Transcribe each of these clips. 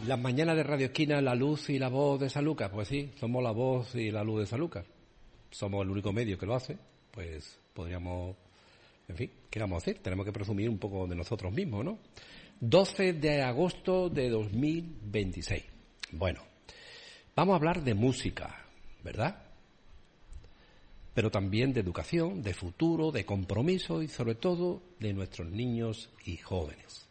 Las mañanas de Radio Esquina, la luz y la voz de Sanlúcar. Pues sí, somos la voz y la luz de Sanlúcar. Somos el único medio que lo hace. Pues podríamos, en fin, ¿qué vamos a hacer? Tenemos que presumir un poco de nosotros mismos, ¿no? 12 de agosto de 2026. Bueno, vamos a hablar de música, ¿verdad? Pero también de educación, de futuro, de compromiso y sobre todo de nuestros niños y jóvenes.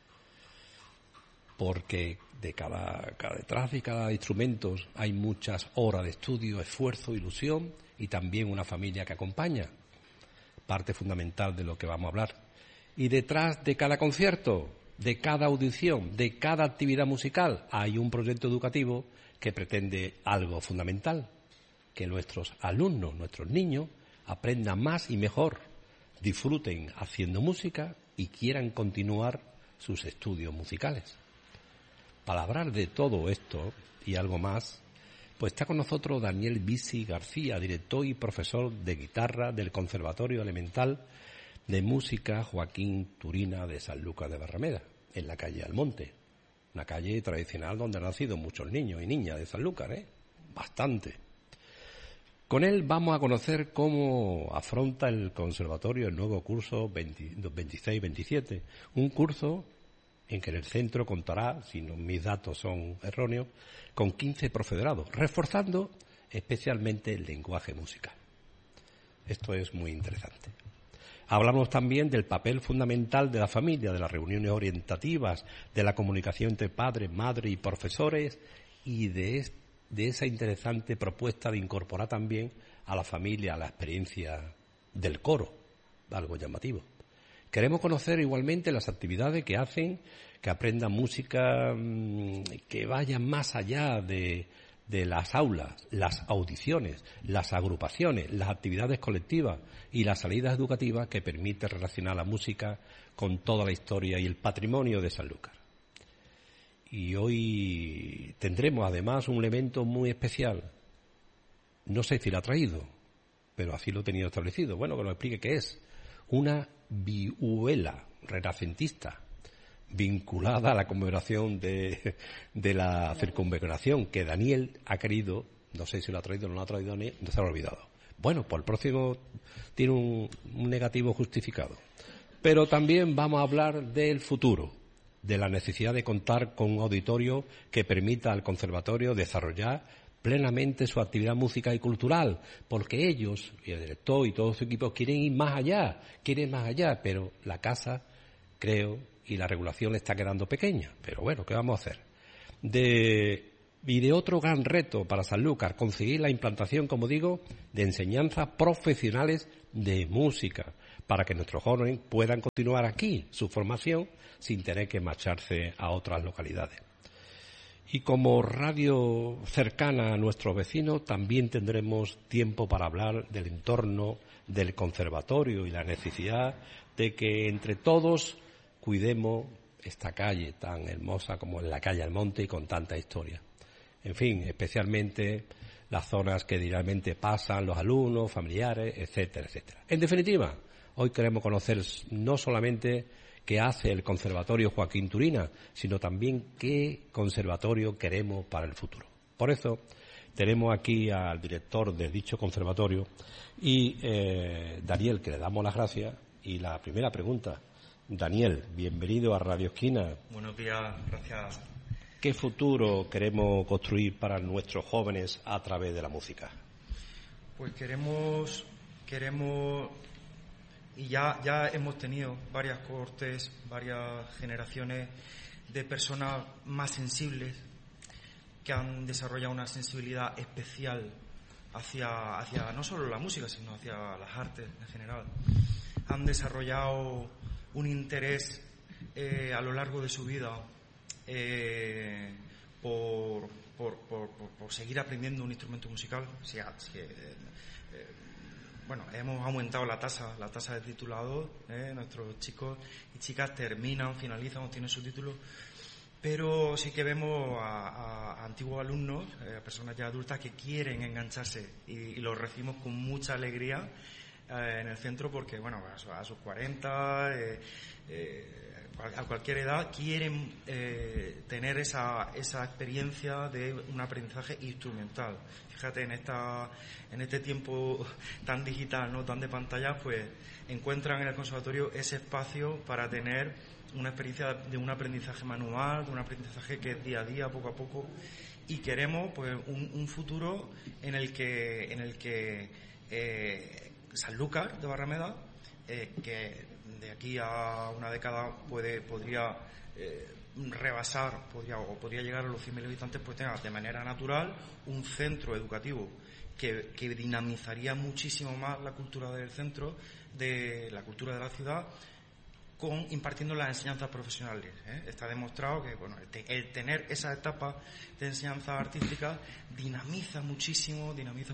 Porque detrás de cada instrumento hay muchas horas de estudio, esfuerzo, ilusión y también una familia que acompaña, parte fundamental de lo que vamos a hablar. Y detrás de cada concierto, de cada audición, de cada actividad musical, hay un proyecto educativo que pretende algo fundamental, que nuestros alumnos, nuestros niños, aprendan más y mejor, disfruten haciendo música y quieran continuar sus estudios musicales. Para hablar de todo esto y algo más, pues está con nosotros Daniel Bisi García, director y profesor de guitarra del Conservatorio Elemental de Música Joaquín Turina de Sanlúcar de Barrameda, en la calle Almonte, una calle tradicional donde han nacido muchos niños y niñas de Sanlúcar, bastante. Con él vamos a conocer cómo afronta el conservatorio el nuevo curso 26-27, un curso en que el centro contará, si no, mis datos son erróneos, con 15 profesorados, reforzando especialmente el lenguaje musical. Esto es muy interesante. Hablamos también del papel fundamental de la familia, de las reuniones orientativas, de la comunicación entre padres, madres y profesores y de esa interesante propuesta de incorporar también a la familia a la experiencia del coro, algo llamativo. Queremos conocer igualmente las actividades que hacen, que aprendan música, que vayan más allá de las aulas, las audiciones, las agrupaciones, las actividades colectivas y las salidas educativas que permiten relacionar la música con toda la historia y el patrimonio de Sanlúcar. Y hoy tendremos además un elemento muy especial. No sé si lo ha traído, pero así lo he tenido establecido. Bueno, que nos explique qué es. Una vihuela renacentista vinculada a la conmemoración de la circunvalación que Daniel ha querido, no sé si lo ha traído o no lo ha traído, no se lo ha olvidado. Bueno, pues el próximo tiene un negativo justificado. Pero también vamos a hablar del futuro, de la necesidad de contar con un auditorio que permita al conservatorio desarrollar plenamente su actividad musical y cultural, porque ellos, y el director y todo su equipo, quieren ir más allá, pero la casa, creo, y la regulación le está quedando pequeña. Pero bueno, ¿qué vamos a hacer? Y de otro gran reto para Sanlúcar, conseguir la implantación, como digo, de enseñanzas profesionales de música, para que nuestros jóvenes puedan continuar aquí su formación sin tener que marcharse a otras localidades. Y como radio cercana a nuestros vecinos, también tendremos tiempo para hablar del entorno del conservatorio y la necesidad de que entre todos cuidemos esta calle tan hermosa como es la calle Almonte y con tanta historia. En fin, especialmente las zonas que diariamente pasan los alumnos, familiares, etcétera, etcétera. En definitiva, hoy queremos conocer no solamente qué hace el Conservatorio Joaquín Turina, sino también qué conservatorio queremos para el futuro. Por eso tenemos aquí al director de dicho conservatorio y Daniel, que le damos las gracias. Y la primera pregunta, Daniel, bienvenido a Radio Esquina. Buenos días, gracias. ¿Qué futuro queremos construir para nuestros jóvenes a través de la música? Pues queremos y ya hemos tenido varias cohortes, varias generaciones de personas más sensibles que han desarrollado una sensibilidad especial hacia no solo la música, sino hacia las artes en general. Han desarrollado un interés a lo largo de su vida por seguir aprendiendo un instrumento musical. Bueno, hemos aumentado la tasa de titulados, nuestros chicos y chicas finalizan, obtienen su título, pero sí que vemos a antiguos alumnos, a personas ya adultas que quieren engancharse y los recibimos con mucha alegría en el centro porque, bueno, a sus 40, a cualquier edad quieren tener esa experiencia de un aprendizaje instrumental. Fíjate, en este tiempo tan digital, no tan de pantalla, pues encuentran en el conservatorio ese espacio para tener una experiencia de un aprendizaje manual, de un aprendizaje que es día a día, poco a poco, y queremos pues un futuro en el que Sanlúcar de Barrameda, que de aquí a una década podría rebasar, podría llegar a los 100.000 habitantes, pues tenga de manera natural un centro educativo que dinamizaría muchísimo más la cultura del centro, de la cultura de la ciudad, impartiendo las enseñanzas profesionales. Está demostrado que el tener esa etapa de enseñanza artística dinamiza muchísimo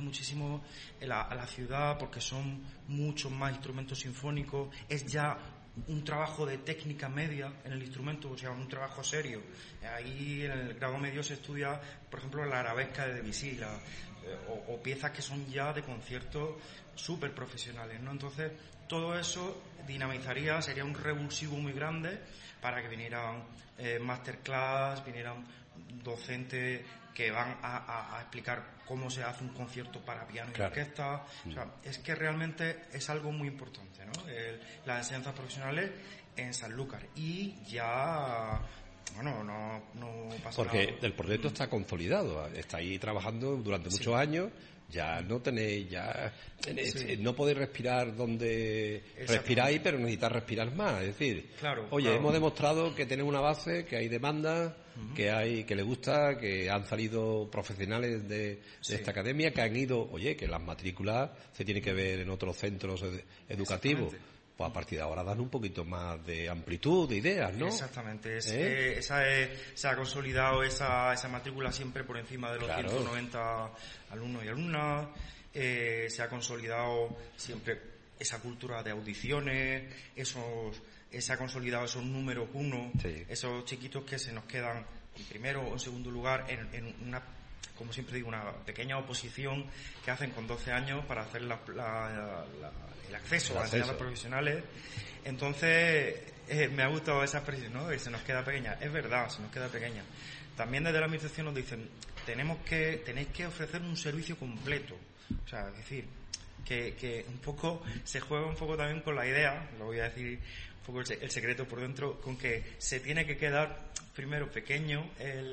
a la ciudad, porque son muchos más instrumentos sinfónicos, es ya un trabajo de técnica media en el instrumento, o sea, un trabajo serio. Ahí en el grado medio se estudia, por ejemplo, la arabesca de Debussy, o piezas que son ya de conciertos súper profesionales, ¿no? Entonces, todo eso dinamizaría, sería un revulsivo muy grande para que vinieran masterclass, vinieran docentes que van a explicar cómo se hace un concierto para piano y orquesta. O sea, es que realmente es algo muy importante, ¿no? Las enseñanzas profesionales en Sanlúcar. Y ya... Bueno, no pasa porque nada. El proyecto está consolidado, está ahí trabajando durante muchos años, ya no tenéis, no podéis respirar donde respiráis, pero necesitáis respirar más, es decir, hemos demostrado que tenéis una base, que hay demanda, que le gusta, que han salido profesionales de esta academia, que han ido, que las matrículas se tienen que ver en otros centros educativos. Pues a partir de ahora dan un poquito más de amplitud, de ideas, ¿no? Exactamente. Se ha consolidado esa matrícula siempre por encima de los 190 alumnos y alumnas. Se ha consolidado siempre esa cultura de audiciones, se ha consolidado esos números uno, esos chiquitos que se nos quedan en primero o en segundo lugar en una, como siempre digo, una pequeña oposición que hacen con 12 años para hacer el acceso a las enseñanzas profesionales. Entonces, me ha gustado esa expresión, ¿no? Que se nos queda pequeña. Es verdad, se nos queda pequeña. También desde la administración nos dicen, tenéis que ofrecer un servicio completo. O sea, es decir, que un poco se juega un poco también con la idea, lo voy a decir un poco el secreto por dentro, con que se tiene que quedar primero pequeño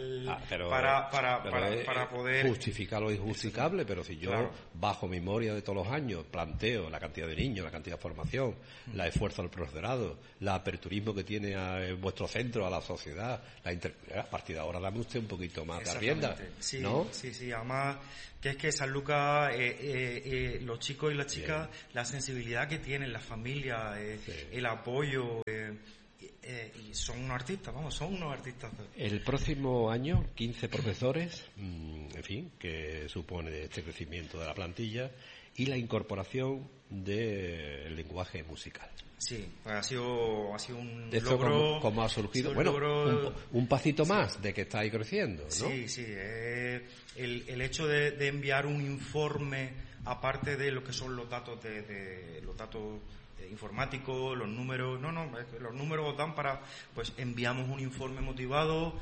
para poder justificar lo injustificable. Pero si yo bajo memoria de todos los años planteo la cantidad de niños, la cantidad de formación, el esfuerzo del profesorado, el aperturismo que tiene vuestro centro a la sociedad, a partir de ahora dame usted un poquito más de rienda, ¿no? Sí, además que es que Sanlúcar, los chicos y las chicas, la sensibilidad que tienen, la familia, el apoyo, y son unos artistas. El próximo año, 15 profesores, en fin, que supone este crecimiento de la plantilla y la incorporación del lenguaje musical. Sí, pues ha sido un esto logro. ¿Cómo ha surgido? Bueno, un pasito más de que estáis creciendo, ¿no? Sí. El hecho de enviar un informe, aparte de lo que son los datos los datos informáticos, los números, los números dan para, pues enviamos un informe motivado,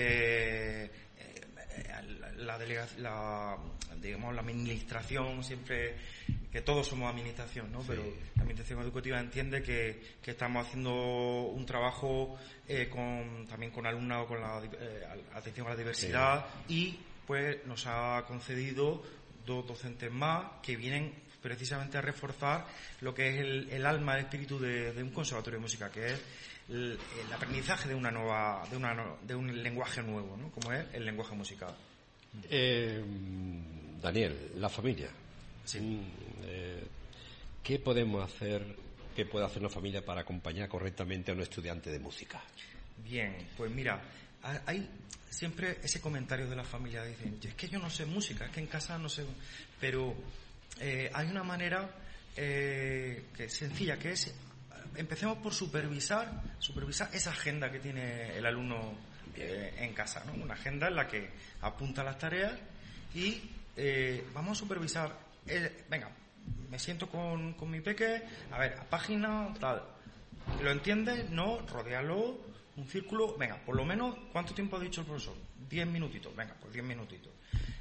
la administración siempre, que todos somos administración, ¿no? Pero la administración educativa entiende que estamos haciendo un trabajo también con alumnado, con la atención a la diversidad, y pues nos ha concedido 2 docentes más que vienen precisamente a reforzar lo que es el alma, el espíritu de un conservatorio de música, que es el aprendizaje de un lenguaje nuevo, ¿no? Como es el lenguaje musical. Daniel, la familia. Sí. ¿Qué podemos hacer? ¿Qué puede hacer una familia para acompañar correctamente a un estudiante de música? Bien, pues mira, hay siempre ese comentario de la familia, dicen, es que yo no sé música, es que en casa no sé, pero hay una manera que es sencilla, que es, empecemos por supervisar esa agenda que tiene el alumno en casa, ¿no? Una agenda en la que apunta las tareas y vamos a supervisar, venga, me siento con mi peque, a ver, a página tal, ¿Lo entiendes? No, rodéalo, un círculo, venga, por lo menos, ¿cuánto tiempo ha dicho el profesor? 10 minutitos, venga, pues 10 minutitos.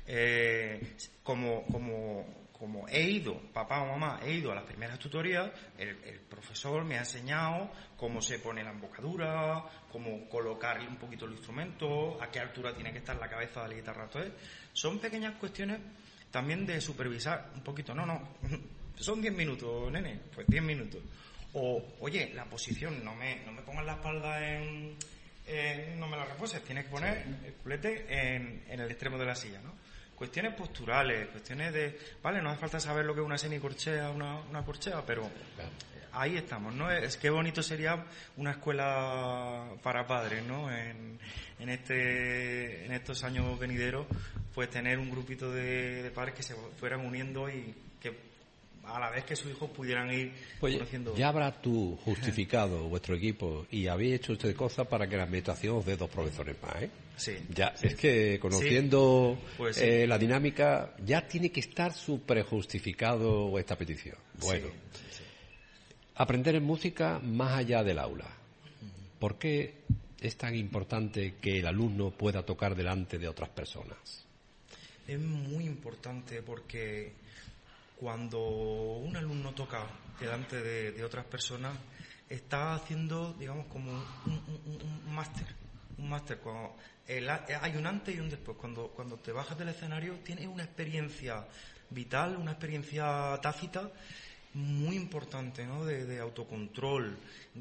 Como he ido, papá o mamá, he ido a las primeras tutorías, el profesor me ha enseñado cómo se pone la embocadura, cómo colocarle un poquito el instrumento, a qué altura tiene que estar la cabeza de la guitarra. Entonces, son pequeñas cuestiones también de supervisar un poquito. No, son 10 minutos, nene, pues 10 minutos. O, oye, la posición, no me pongas la espalda no me la refuerces, tienes que poner el culete en el extremo de la silla, ¿no? Cuestiones posturales, cuestiones de... Vale, no hace falta saber lo que es una semicorchea, una corchea, pero ahí estamos, ¿no? Es que bonito sería una escuela para padres, ¿no? En estos años venideros, pues tener un grupito de padres que se fueran uniendo y que a la vez que sus hijos pudieran ir conociendo... Ya habrá tú justificado vuestro equipo y habéis hecho ustedes cosas para que la administración os dé 2 profesores más, ¿eh? Sí. Ya, sí. Es que conociendo Pues sí. la dinámica, ya tiene que estar súper justificado esta petición. Bueno, sí. Aprender en música más allá del aula. ¿Por qué es tan importante que el alumno pueda tocar delante de otras personas? Es muy importante porque cuando un alumno toca delante de otras personas, está haciendo, digamos, como un máster. Un máster. Hay un antes y un después. Cuando te bajas del escenario, tienes una experiencia vital, una experiencia tácita muy importante, ¿no? De autocontrol,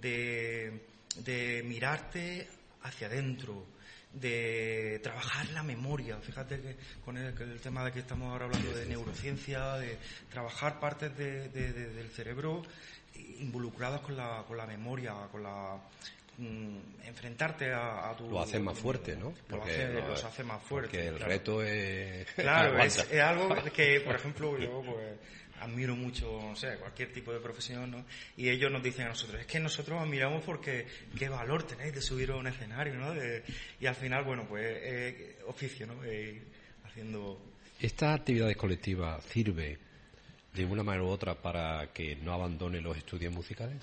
de mirarte hacia adentro, de trabajar la memoria. Fíjate que con el tema de que estamos ahora hablando de neurociencia, de trabajar partes del cerebro involucradas con la memoria, con la enfrentarte a tu... Lo hace más fuerte, ¿no? Los hace más fuerte. Porque el reto es... Claro, es algo que, por ejemplo, yo pues admiro mucho, no sé, cualquier tipo de profesión, ¿no? Y ellos nos dicen a nosotros, es que nosotros admiramos porque qué valor tenéis de subir a un escenario, ¿no? Y al final, bueno, pues oficio, ¿no? Haciendo... ¿Estas actividades colectivas sirve de una manera u otra para que no abandone los estudios musicales?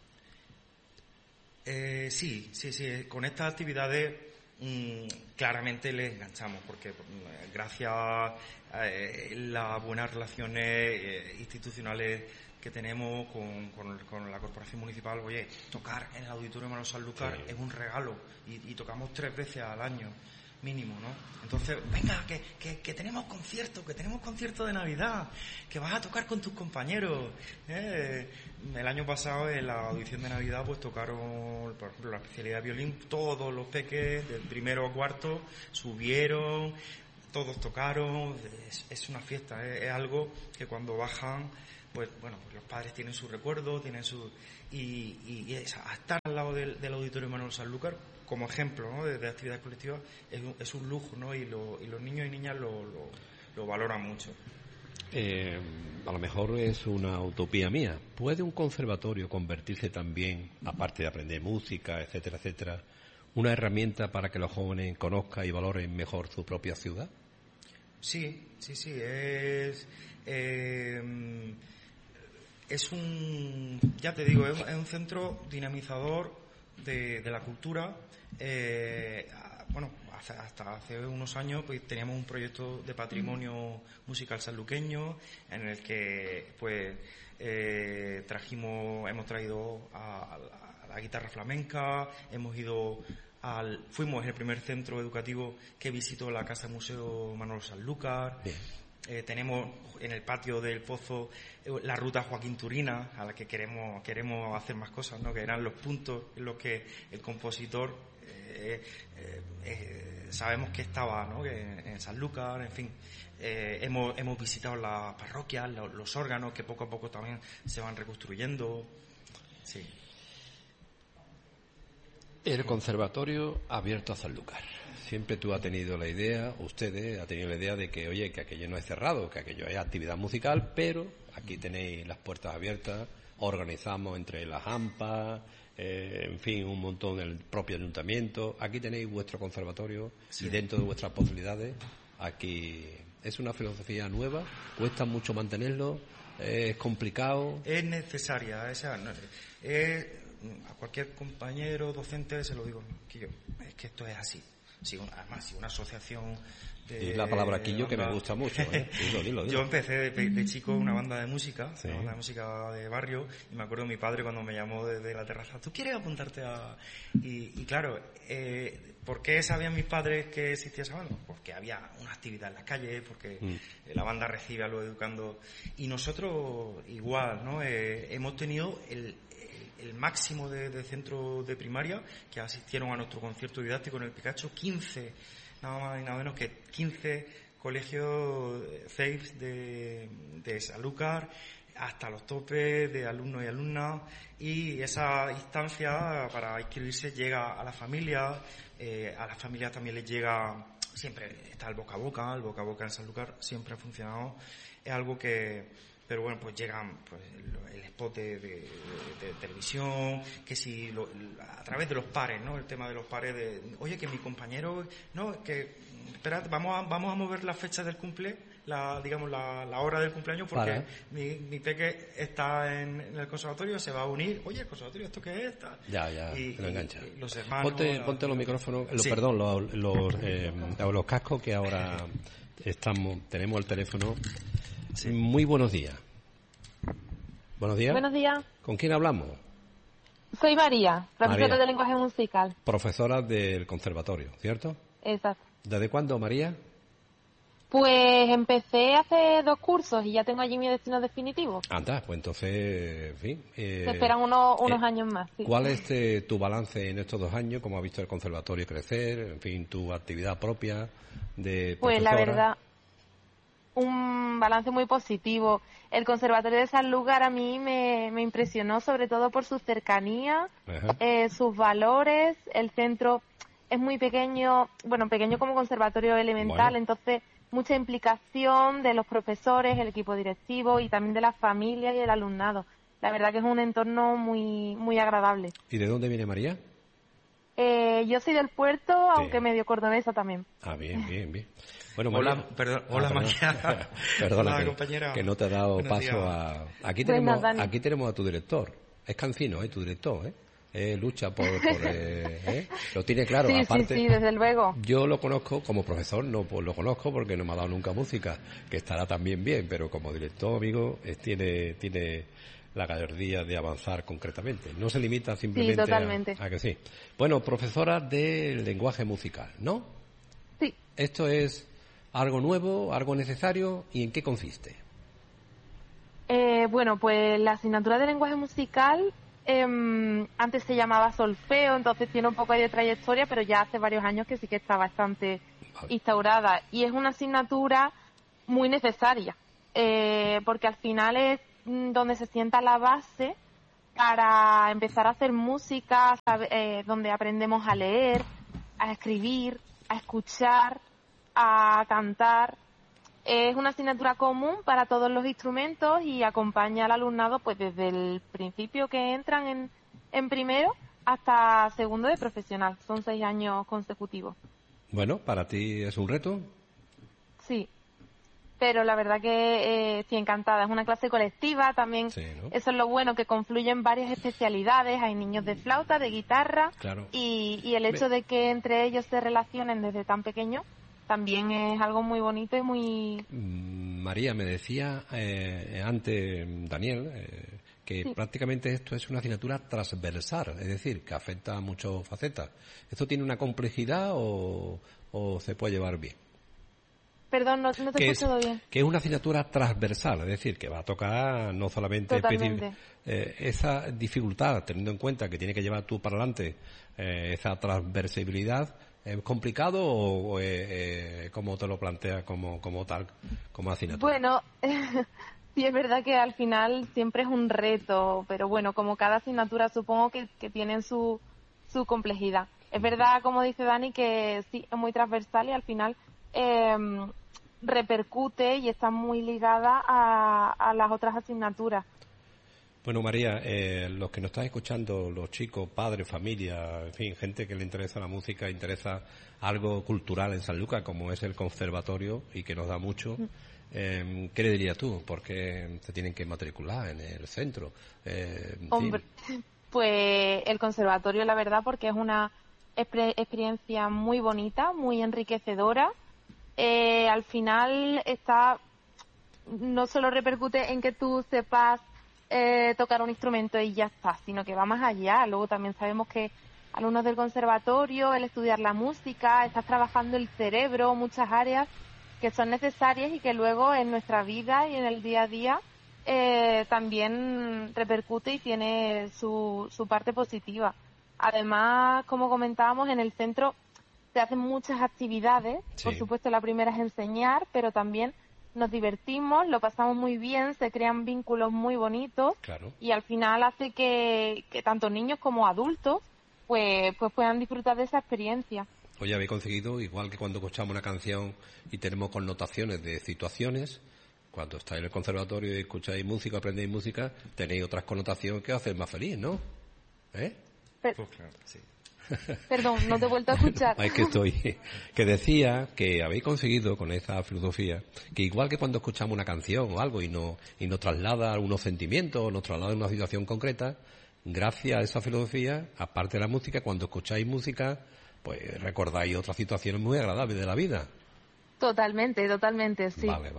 Sí. Con estas actividades claramente les enganchamos, porque gracias a las buenas relaciones institucionales que tenemos con la corporación municipal, oye, tocar en el Auditorio Manuel Sanlúcar es un regalo y tocamos 3 veces al año mínimo, ¿no? Entonces, venga, que tenemos concierto de Navidad, que vas a tocar con tus compañeros. El año pasado en la audición de Navidad pues tocaron, por ejemplo, la especialidad de violín, todos los peques del primero a cuarto subieron, todos tocaron. Es una fiesta, es algo que cuando bajan, pues bueno, pues los padres tienen su recuerdo, tienen su... Y estar al lado del Auditorio Manuel Sanlúcar como ejemplo, ¿no? de actividades colectivas es un lujo, ¿no? Y los niños y niñas lo valoran mucho. A lo mejor es una utopía mía. ¿Puede un conservatorio convertirse también, aparte de aprender música, etcétera, una herramienta para que los jóvenes conozcan y valoren mejor su propia ciudad? Sí. Es ya te digo, es un centro dinamizador de la cultura. Bueno, hasta hace unos años pues teníamos un proyecto de patrimonio musical sanluqueño en el que pues hemos traído a la guitarra flamenca, fuimos el primer centro educativo que visitó la Casa Museo Manolo Sanlúcar. Tenemos en el patio del Pozo la ruta Joaquín Turina, a la que queremos hacer más cosas, ¿no? Que eran los puntos en los que el compositor sabemos que estaba, ¿no? En Sanlúcar, en fin. Hemos visitado las parroquias, los órganos que poco a poco también se van reconstruyendo. Sí. El conservatorio abierto a Sanlúcar. Siempre tú has tenido la idea, ustedes han tenido la idea de que, oye, que aquello no es cerrado, que aquello es actividad musical, pero aquí tenéis las puertas abiertas, organizamos entre las AMPA, en fin, un montón del propio ayuntamiento. Aquí tenéis vuestro conservatorio y dentro de vuestras posibilidades, aquí es una filosofía nueva, cuesta mucho mantenerlo, es complicado. Es necesaria, a cualquier compañero, docente, se lo digo, Quillo, es que esto es así. Además, si una asociación y la palabra Quillo que me gusta mucho, ¿eh? Dilo. Yo empecé de chico una banda de música, sí. Una banda de música de barrio, y me acuerdo de mi padre cuando me llamó desde la terraza, ¿tú quieres apuntarte a...? Y claro, ¿por qué sabían mis padres que existía esa banda? Porque había una actividad en las calles, porque la banda recibe a los educandos, y nosotros igual, ¿no? Hemos tenido el máximo de centros de primaria que asistieron a nuestro concierto didáctico en el Picacho, 15, nada más y nada menos que 15 colegios CEIFs de Sanlúcar, hasta los topes de alumnos y alumnas, y esa instancia para inscribirse llega a la familia también les llega, siempre está el boca a boca en Sanlúcar siempre ha funcionado, es algo que... Pero bueno, pues llegan pues, el spot de televisión, que si a través de los pares, ¿no? El tema de los pares oye, que mi compañero, no, que espérate, vamos a mover la fecha del cumple, la hora del cumpleaños, porque mi peque está en el conservatorio, se va a unir, oye, el conservatorio, ¿esto qué es? Ya, lo engancha. Los hermanos... Ponte los micrófonos, sí. los cascos que ahora tenemos el teléfono. Sí. Muy buenos días. Buenos días. Buenos días. ¿Con quién hablamos? Soy María, profesora de lenguaje musical. Profesora del conservatorio, ¿cierto? Exacto. ¿Desde cuándo, María? Pues empecé hace 2 cursos y ya tengo allí mi destino definitivo. Anda, pues entonces, en fin... Me esperan unos años más, sí. ¿Cuál es tu balance en estos 2 años? ¿Cómo has visto el conservatorio crecer? En fin, tu actividad propia de profesora. Pues la verdad... un balance muy positivo. El Conservatorio de Sanlúcar a mí me impresionó sobre todo por su cercanía, sus valores. El centro es muy pequeño, pequeño como conservatorio elemental, entonces mucha implicación de los profesores, el equipo directivo y también de las familias y el alumnado. La verdad que es un entorno muy, muy agradable. ¿Y de dónde viene María? Yo soy del Puerto, aunque medio cordobesa también. Ah, bien. Bueno, María, hola María. Perdona, compañera. Que no te he dado paso a... Aquí tenemos a tu director. Es Cancino, tu director, lucha por lo tiene claro. Sí, aparte, sí, desde luego. Yo lo conozco como profesor, no pues lo conozco porque no me ha dado nunca música, que estará también bien, pero como director, amigo, tiene la gallardía de avanzar concretamente. No se limita simplemente a que sí. Bueno, profesora de lenguaje musical, ¿no? Sí. Esto es algo nuevo, algo necesario, ¿y en qué consiste? Pues la asignatura de lenguaje musical antes se llamaba solfeo, entonces tiene un poco de trayectoria, pero ya hace varios años que sí que está bastante instaurada. Y es una asignatura muy necesaria, porque al final es donde se sienta la base para empezar a hacer música, donde aprendemos a leer, a escribir, a escuchar, a cantar. Es una asignatura común para todos los instrumentos y acompaña al alumnado pues desde el principio que entran en primero hasta segundo de profesional. Son 6 años consecutivos. Bueno, ¿para ti es un reto? Sí, pero la verdad que estoy encantada. Es una clase colectiva también. Sí, ¿no? Eso es lo bueno, que confluyen varias especialidades. Hay niños de flauta, de guitarra, claro. y el hecho de que entre ellos se relacionen desde tan pequeños también es algo muy bonito y muy... María, me decía antes Daniel que prácticamente esto es una asignatura transversal, es decir, que afecta a muchas facetas. ¿Esto tiene una complejidad o se puede llevar bien? Perdón, no te he escuchado bien. Que es una asignatura transversal, es decir, que va a tocar no solamente esa dificultad, teniendo en cuenta que tiene que llevar tú para adelante esa transversibilidad. ¿Es complicado o cómo te lo planteas como tal, como asignatura? Bueno, sí es verdad que al final siempre es un reto, pero bueno, como cada asignatura supongo que tienen su complejidad. Es verdad, como dice Dani, que sí, es muy transversal y al final repercute y está muy ligada a las otras asignaturas. Bueno, María, los que nos están escuchando, los chicos, padres, familia, en fin, gente que le interesa la música, interesa algo cultural en Sanlúcar, como es el conservatorio, y que nos da mucho, ¿qué le dirías tú? ¿Por qué se tienen que matricular en el centro? Hombre, pues el conservatorio, la verdad, porque es una experiencia muy bonita, muy enriquecedora. Al final no solo repercute en que tú sepas tocar un instrumento y ya está, sino que va más allá. Luego también sabemos que alumnos del conservatorio, el estudiar la música, estás trabajando el cerebro, muchas áreas que son necesarias y que luego en nuestra vida y en el día a día también repercute y tiene su parte positiva. Además, como comentábamos, en el centro se hacen muchas actividades. Sí. Por supuesto, la primera es enseñar, pero también nos divertimos, lo pasamos muy bien, se crean vínculos muy bonitos. Claro. Y al final hace que tanto niños como adultos pues puedan disfrutar de esa experiencia. Oye, habéis conseguido, igual que cuando escuchamos una canción y tenemos connotaciones de situaciones, cuando estáis en el conservatorio y escucháis música, aprendéis música, tenéis otras connotaciones que os hacen más feliz, ¿no? Pues claro, sí. Perdón, no te he vuelto a escuchar. Es que que decía que habéis conseguido con esa filosofía que igual que cuando escuchamos una canción o algo y nos traslada algunos sentimientos, nos traslada una situación concreta, gracias a esa filosofía, aparte de la música, cuando escucháis música, pues recordáis otras situaciones muy agradables de la vida. Totalmente, sí. Vale.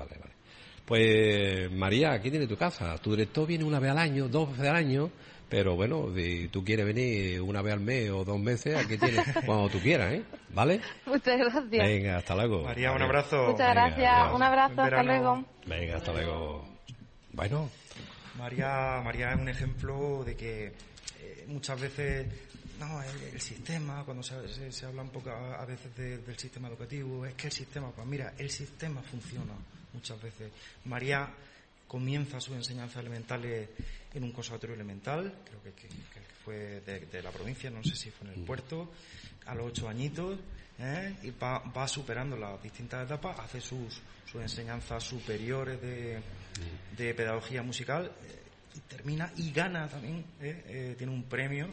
Pues María, aquí tienes tu casa. Tu director viene una vez al año, 2 veces al año. Pero bueno, si tú quieres venir una vez al mes o 2 meses, aquí tienes cuando tú quieras, ¿eh? ¿Vale? Muchas gracias. Venga, hasta luego. María, un abrazo. Muchas gracias, un abrazo, hasta luego. Venga, hasta luego. Bueno. María es un ejemplo de que muchas veces, el sistema, cuando se habla un poco a veces del sistema educativo, es que el sistema, pues mira, el sistema funciona muchas veces. María comienza sus enseñanzas elementales en un conservatorio elemental, creo que fue de la provincia, no sé si fue en el Puerto, a los 8 añitos, y va superando las distintas etapas, hace sus enseñanzas superiores de pedagogía musical, y termina y gana también, tiene un premio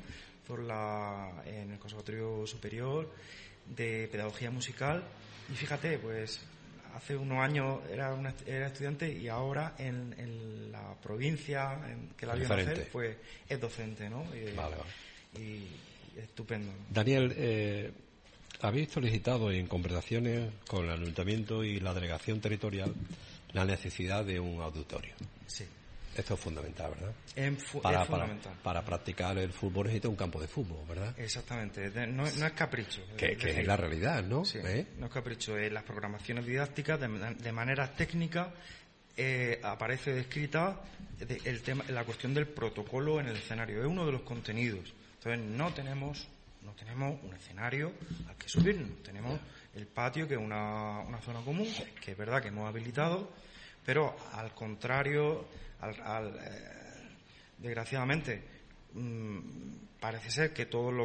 en el Conservatorio Superior de Pedagogía Musical, y fíjate, pues hace unos años era estudiante y ahora en la provincia que la vio nacer, pues es docente, ¿no? Vale. Y estupendo. Daniel, habéis solicitado en conversaciones con el Ayuntamiento y la Delegación Territorial la necesidad de un auditorio. Sí. Esto es fundamental, ¿verdad? Es fundamental. Para practicar el fútbol necesita un campo de fútbol, ¿verdad? Exactamente. No es capricho. Que es la realidad, ¿no? Sí, no es capricho. Las programaciones didácticas, de manera técnica, aparece descrita la cuestión del protocolo en el escenario. Es uno de los contenidos. Entonces, no tenemos un escenario al que subirnos. Tenemos el patio, que es una zona común, que es verdad que hemos habilitado, pero al contrario, desgraciadamente, parece ser que todos los